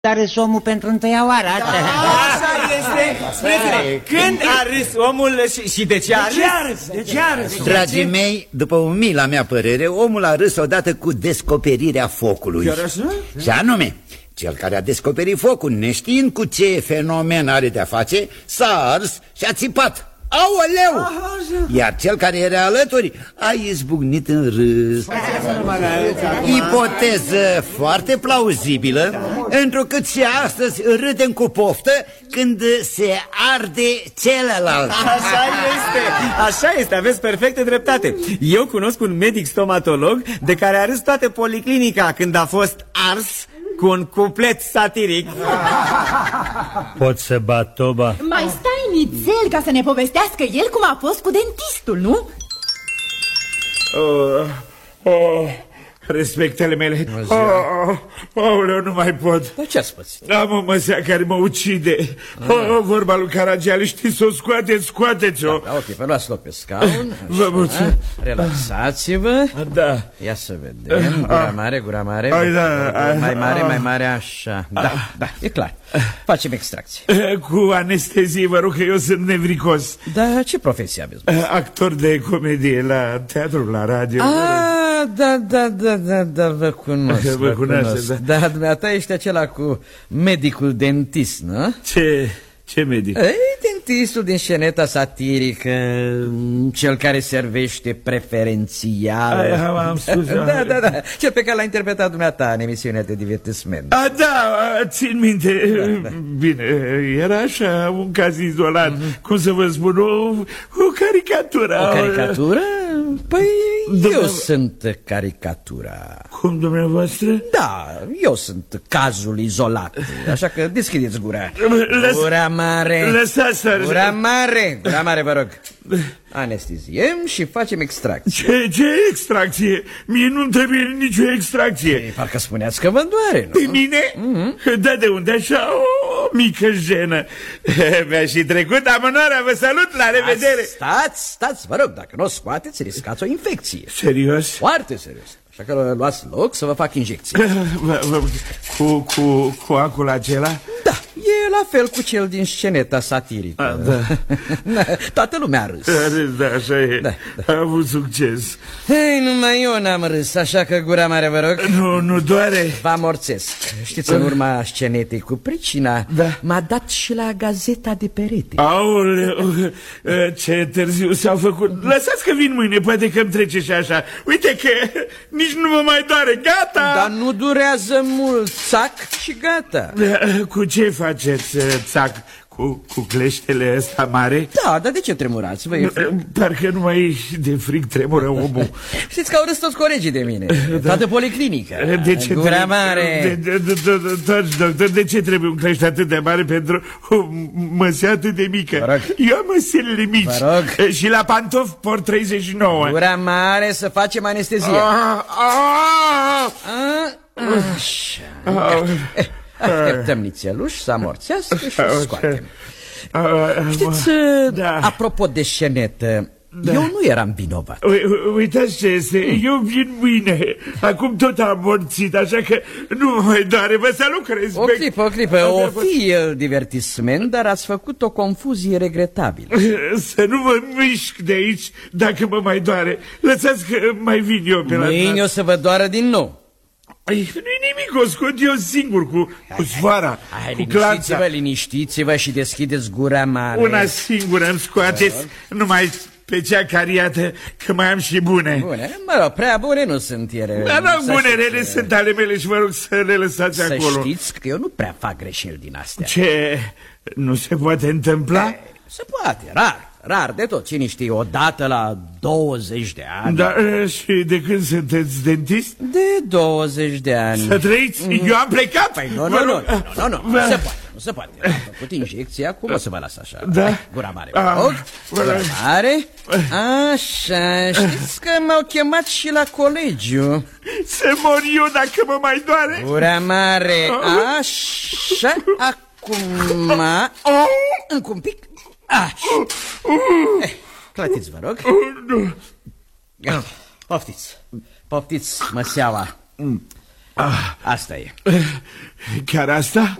a râs omul pentru întâia oară. Așa este. Prietene, când a râs omul și de ce a râs? De ce a râs? Dragii mei, după umila mea părere, omul a râs odată cu descoperirea focului. Chiar așa? Și anume, cel care a descoperit focul, neștiind cu ce fenomen are de-a face, s-a ars și a țipat. Aoleu! Iar cel care era alături a izbucnit în râs. Ipoteză foarte plauzibilă, întrucât și astăzi râdem cu poftă când se arde celălalt. Așa este, aveți perfectă dreptate. Eu cunosc un medic stomatolog de care a râs toată policlinica când a fost ars cu un cuplet satiric. Pot să bat toba? Mai stai nițel ca să ne povestească el cum a fost cu dentistul, nu? Respectele mele. Aoleu, nu mai pot. Dar ce-ați pățit? Am o măsea care mă ucide. Vorba lui Caragiale, știți să o scoateți, scoateți-o. Da, ok, vă luați loc pe scaun. Vă mulțumesc. Relaxați-vă. Da. Ia să vedem. Gura mare, gura mare. Mai mare, așa. Da, e clar. Facem extracție. Cu anestezie, vă rog, că eu sunt nevricos. Da, ce profesie aveți? Actor de comedie la teatru, la radio. Da, vă cunosc. Vă cunosc. Da, dumneata ești acela cu medicul dentist, nu? Ce medic? Dentistul din sceneta satirică, cel care servește preferențial. Am spus. Da, cel pe care l-a interpretat dumneata în emisiunea de divertisment. Da, țin minte. Bine, era așa un caz izolat. Cum să vă spun, o caricatură. O caricatură? Păi eu sunt caricatura. Cum, dumneavoastră? Da, eu sunt cazul izolat. Așa că deschideți gura. Gura mare. Lăsați să... Gura mare, vă rog. Anesteziem și facem extracție. Ce extracție? Mie nu-mi trebuie nicio extracție. Parcă spuneați că vă doare, nu? Pe mine? Da, de unde așa o mică jenă. Mi-a și trecut, am onoarea, vă salut, la revedere. Stați, vă rog, dacă nu o scoateți, riscați o infecție. Serios? Foarte serios. Așa că luați loc să vă fac injecții. Cu acul acela? Da, e la fel cu cel din sceneta satirică. Da. Toată lumea a râs. Da, așa e. Da. A avut succes. Numai eu n-am râs, așa că gura mare, vă rog. Nu doare. Vă amorțesc. Știți, în urma scenetei cu pricina, m-a dat și la gazeta de perete. Aoleu, ce târziu s-au făcut. Lăsați că vin mâine, poate că-mi trece și așa. Uite că nici nu mă mai doare, gata. Dar nu durează mult, țac și gata. Cu ce faceți, țac? Cu cleștele ăsta mare? Da, dar de ce tremurați? Parcă numai de frig tremură omul. Știți că au râs toți colegii de mine. Toată policlinica. Gura mare. Doctor, de ce trebuie un clește atât de mare pentru o măsea atât de mică? Eu am măselele mici. Și la pantofi port 39. Gura mare, să facem anestezie. Așa. Așteptăm nițeluș să amorțească și scoatem. Știți, apropo de scenetă, eu nu eram vinovat. Uitați ce este, eu vin mâine. Acum tot am amorțit, așa că nu mă mai doare. Vă salut, respect. O clipă, o fi el divertisment, dar ați făcut o confuzie regretabilă. Să nu mă mișc de aici dacă mă mai doare. Lăsați că mai vin eu pe la... Mâine o să vă doară din nou. Nu-i nimic, o scot eu singur cu sfoara, cu clanța. Liniștiți-vă și deschideți gura mare. Una singură îmi scoateți, numai pe cea cariată, că mai am și bune. Mă rog, prea bune nu sunt ele. Dar nu, bunele sunt ale mele și vă rog să le lăsați acolo. Să știți că eu nu prea fac greșeli din astea. Ce? Nu se poate întâmpla? Se poate, rar de tot. Cine știe, odată la 20 de ani. Da, și de când sunteți dentist? De 20 de ani. Să trăiți? Eu am plecat? Păi nu se poate. Am făcut injecția, cum o să vă las așa? Da. Gura mare, gura mare. Așa, știți că m-au chemat și la colegiu. Să mor eu dacă mă mai doare? Gura mare, așa, acum, încă un pic. Clătiți, vă rog. Poftiți, măseaua. Asta e. Chiar asta?